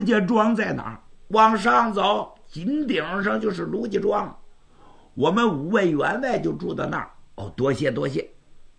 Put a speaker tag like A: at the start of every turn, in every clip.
A: 家庄在哪儿？往上走，金顶上就是卢家庄。我们5位员外就住到那儿。哦，多谢多谢。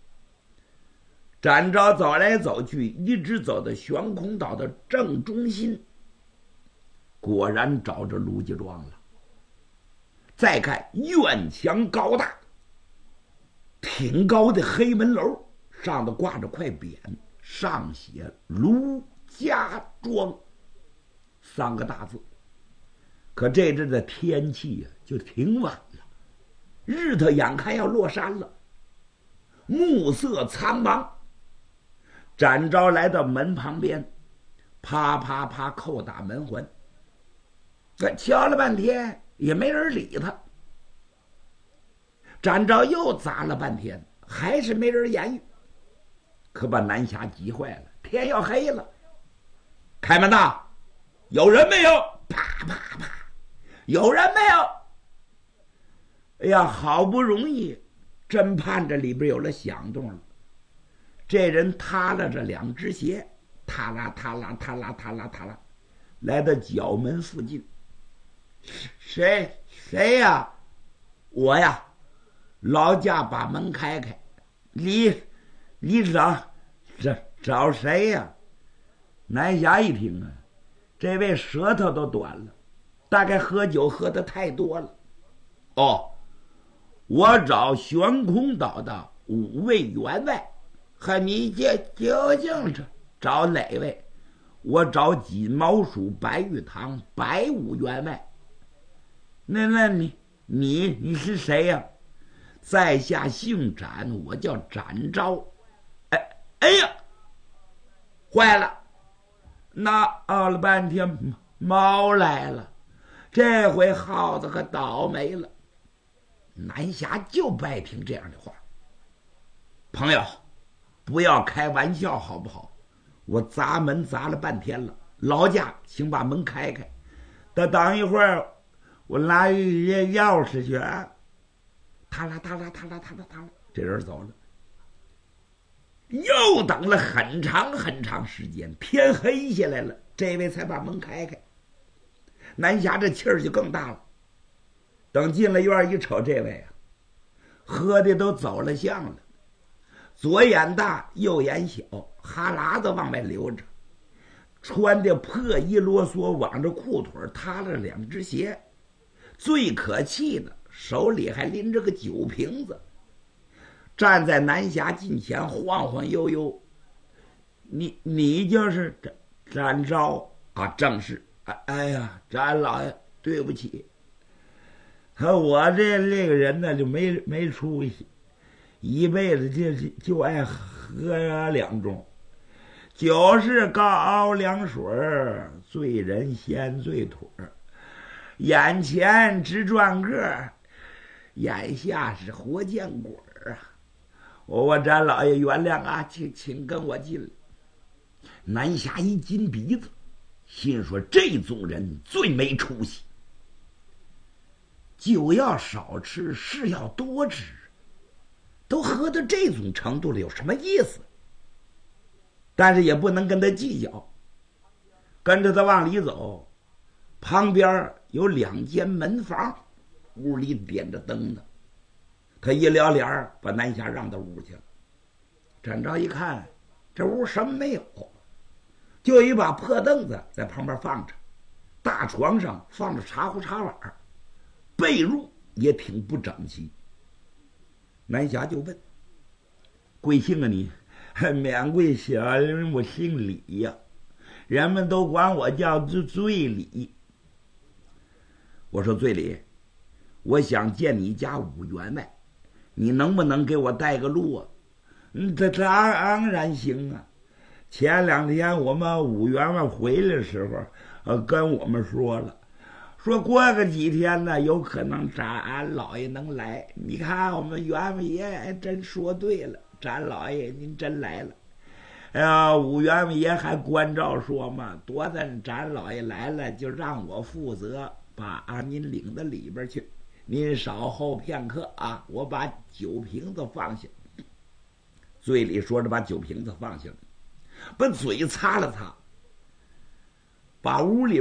A: 展昭走来走去，一直走到悬空岛的正中心，果然找着卢家庄了。再看院墙高大，挺高的黑门楼，上头挂着块匾，上写卢家庄3个大字。可这阵的天气呀，就挺晚了，日头眼看要落山了，暮色苍茫。展昭来到门旁边，啪啪啪叩打门环，敲了半天也没人理他。展昭又砸了半天，还是没人言语，可把南侠急坏了。天要黑了，开门呐，有人没有？啪啪啪，有人没有？哎呀，好不容易真盼着里边有了响动了。这人踏拉着2只鞋，踏拉踏拉踏拉踏拉踏拉，来到角门附近。谁呀？我呀，劳驾把门开开。你找谁呀？南侠一听啊，这位舌头都短了，大概喝酒喝的太多了。哦，我找悬空岛的5位员外。和你究竟是找哪位？我找锦毛鼠白玉堂白武员外。那你是谁呀？在下姓展，我叫展昭。哎呀，坏了！那熬了半天猫来了，这回耗子可倒霉了。南侠就不爱听这样的话。朋友，不要开玩笑好不好？我砸门砸了半天了，劳驾请把门开开。等一会儿我拿钥匙去。踏啦踏啦踏啦踏啦踏啦，这人走了。又等了很长很长时间，天黑下来了，这位才把门开开。南侠这气儿就更大了。等进了院一瞅，这位啊，喝的都走了相了，左眼大右眼小，哈喇子往外流着，穿的破衣啰嗦，挽着裤腿，踏了2只鞋。最可气的，手里还拎着个酒瓶子，站在南侠近前晃晃悠悠。你就是展昭啊？正是。哎呀，展老爷，对不起，我这个人呢就没出息，一辈子就爱喝2盅，酒是高熬凉水，醉人先醉腿，眼前直转个，眼下是活见鬼啊！我展老爷原谅啊，请跟我进来。南侠一金鼻子，心说这种人最没出息，酒要少吃，事要多吃，都喝到这种程度了，有什么意思？但是也不能跟他计较，跟着他往里走。旁边有2间门房，屋里点着灯呢。他一撩帘把南侠让到屋去了。展昭一看，这屋什么没有，就一把破凳子在旁边放着，大床上放着茶壶茶碗，被褥也挺不整齐。南侠就问：贵姓啊你？免贵小人，我姓李呀，人们都管我叫醉李。我说醉李，我想见你家5员外，你能不能给我带个路啊？这当然行啊。前2天我们5员外回来的时候，跟我们说了，说过个几天呢，有可能展老爷能来。你看我们员外爷还真说对了，展老爷您真来了。5员外爷还关照说嘛，多等展老爷来了，就让我负责把您领到里边去。您稍后片刻啊，我把酒瓶子放下。嘴里说着把酒瓶子放下了，把嘴擦了擦。 把屋里